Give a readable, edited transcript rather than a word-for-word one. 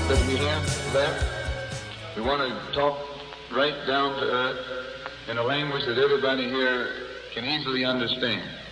that we have left, we want to talk right down to earth in a language that everybody here can easily understand.